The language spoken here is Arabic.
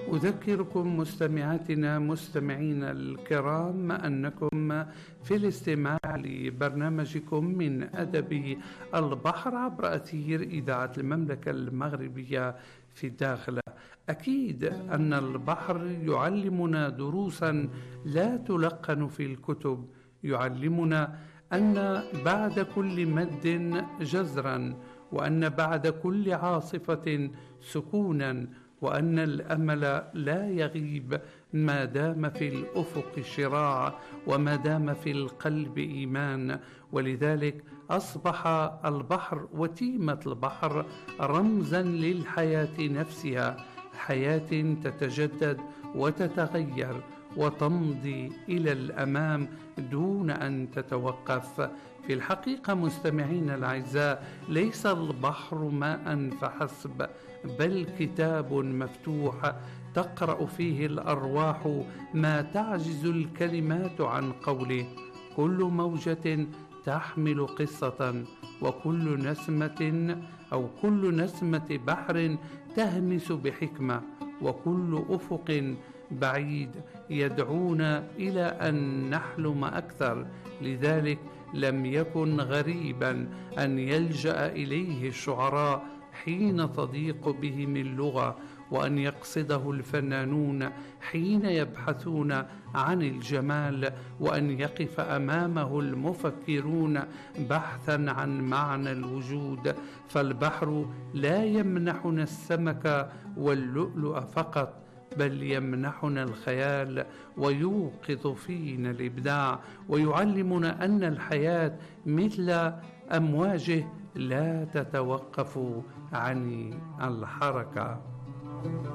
أذكركم مستمعاتنا مستمعينا الكرام أنكم في الاستماع لبرنامجكم من أدب البحر عبر أثير إذاعة المملكة المغربية في الداخل. أكيد أن البحر يعلمنا دروسا لا تلقن في الكتب، يعلمنا أن بعد كل مد جزرا، وأن بعد كل عاصفة سكونا، وأن الأمل لا يغيب ما دام في الأفق شراع وما دام في القلب إيمان. ولذلك أصبح البحر وتيمة البحر رمزا للحياة نفسها، حياة تتجدد وتتغير وتمضي إلى الأمام دون أن تتوقف. في الحقيقة مستمعين الأعزاء، ليس البحر ماء فحسب، بل كتاب مفتوح تقرأ فيه الأرواح ما تعجز الكلمات عن قوله. كل موجة تحمل قصة، وكل نسمة أو كل نسمة بحر تهمس بحكمة، وكل أفق بعيد يدعونا إلى أن نحلم أكثر. لذلك لم يكن غريبا أن يلجأ إليه الشعراء حين تضيق بهم اللغة، وأن يقصده الفنانون حين يبحثون عن الجمال، وأن يقف أمامه المفكرون بحثا عن معنى الوجود. فالبحر لا يمنحنا السمك واللؤلؤ فقط، بل يمنحنا الخيال ويوقظ فينا الإبداع، ويعلمنا أن الحياة مثل أمواجه لا تتوقف عن الحركة.